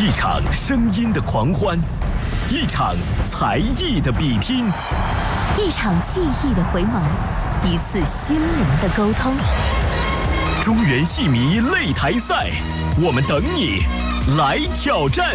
一场声音的狂欢，一场才艺的比拼， 一场记忆的回眸，一次心灵的沟通。 中原戏迷擂台赛，我们等你来挑战。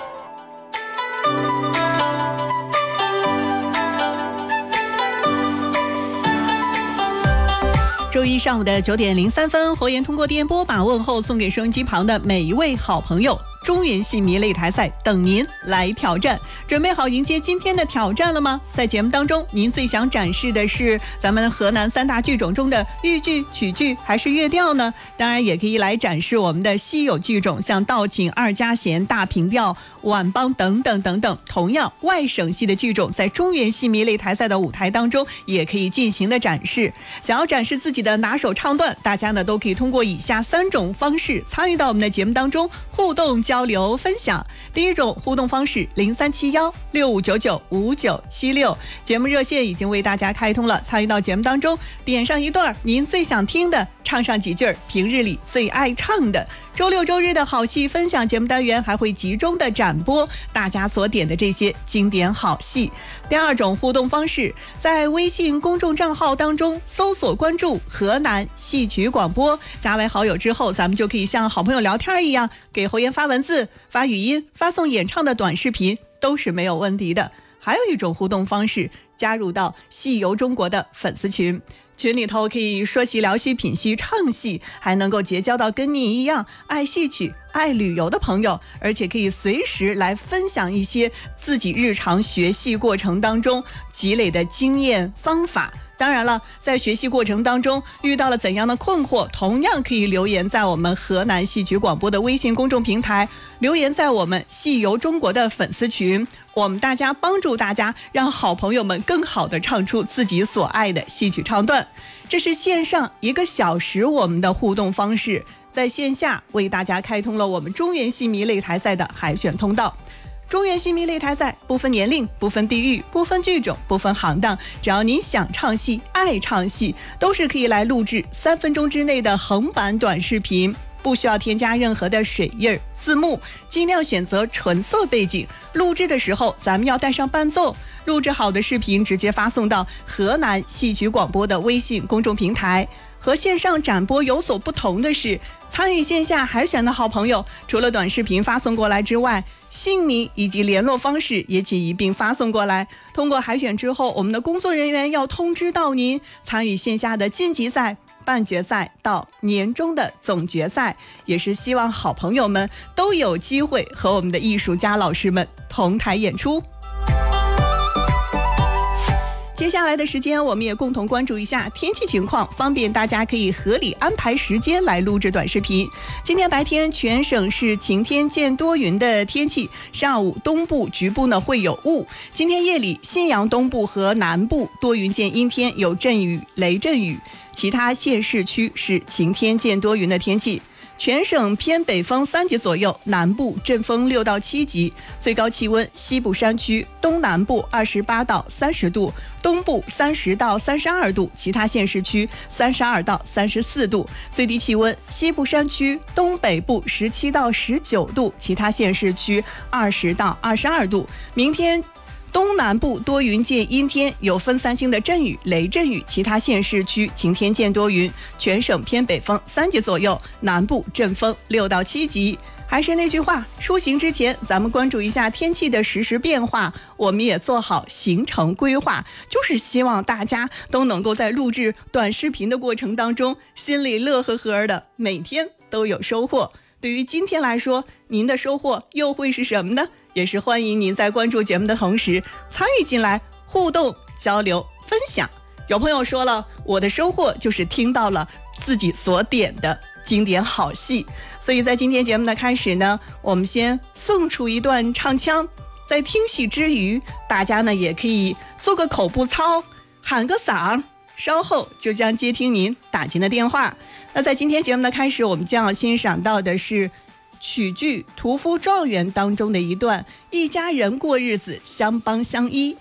周一上午的9点03分，侯岩通过电波把问候送给收音机旁的每一位好朋友。中原戏迷擂台赛等您来挑战，准备好迎接今天的挑战了吗？在节目当中，您最想展示的是咱们河南3大剧种中的豫剧、曲剧还是乐调呢？当然也可以来展示我们的稀有剧种，像道请、二家弦、大平调、晚梆等等等等。同样，外省戏的剧种在中原戏迷擂台赛的舞台当中也可以进行的展示。想要展示自己的拿手唱段，大家呢都可以通过以下3种方式参与到我们的节目当中，互动交流分享。第一种互动方式037165995976，节目热线已经为大家开通了，参与到节目当中，点上一段您最想听的，唱上几句平日里最爱唱的。周六周日的好戏分享节目单元还会集中的展播大家所点的这些经典好戏。第二种互动方式，在微信公众账号当中搜索关注河南戏曲广播，加为好友之后，咱们就可以像好朋友聊天一样，给侯岩发文字、发语音、发送演唱的短视频都是没有问题的。还有一种互动方式，加入到戏游中国的粉丝群，群里头可以说戏聊戏品戏唱戏，还能够结交到跟你一样爱戏曲爱旅游的朋友，而且可以随时来分享一些自己日常学戏过程当中积累的经验方法。当然了，在学习过程当中遇到了怎样的困惑，同样可以留言在我们河南戏曲广播的微信公众平台，留言在我们戏游中国的粉丝群，我们大家帮助大家，让好朋友们更好的唱出自己所爱的戏曲唱段。这是线上1个小时我们的互动方式，在线下为大家开通了我们中原戏迷擂台赛的海选通道。中原戏迷擂台赛不分年龄、不分地域、不分剧种、不分行当，只要您想唱戏、爱唱戏，都是可以来录制3分钟之内的横版短视频，不需要添加任何的水印、字幕，尽量选择纯色背景。录制的时候咱们要带上伴奏，录制好的视频直接发送到河南戏曲广播的微信公众平台。和线上展播有所不同的是，参与线下海选的好朋友，除了短视频发送过来之外，姓名以及联络方式也请一并发送过来。通过海选之后，我们的工作人员要通知到您，参与线下的晋级赛、半决赛到年终的总决赛，也是希望好朋友们都有机会和我们的艺术家老师们同台演出。接下来的时间，我们也共同关注一下天气情况，方便大家可以合理安排时间来录制短视频。今天白天全省是晴天见多云的天气，上午东部局部呢会有雾。今天夜里信阳东部和南部多云见阴天，有阵雨、雷阵雨，其他县市区是晴天见多云的天气。全省偏北风3级左右，南部阵风6到7级，最高气温西部山区、东南部28到30度，东部30到32度，其他县市区32到34度，最低气温西部山区、东北部17到19度，其他县市区20到22度。明天东南部多云见阴天，有分散性的阵雨、雷阵雨，其他县市区晴天见多云，全省偏北风3级左右，南部阵风6到7级。还是那句话，出行之前咱们关注一下天气的实时变化，我们也做好行程规划，就是希望大家都能够在录制短视频的过程当中心里乐呵呵的，每天都有收获。对于今天来说，您的收获又会是什么呢？也是欢迎您在关注节目的同时参与进来，互动交流分享。有朋友说了，我的收获就是听到了自己所点的经典好戏。所以在今天节目的开始呢，我们先送出一段唱腔，在听戏之余，大家呢也可以做个口部操，喊个嗓，稍后就将接听您打进的电话。那在今天节目的开始，我们将要欣赏到的是曲剧《屠夫状元》当中的一段，一家人过日子相帮相依，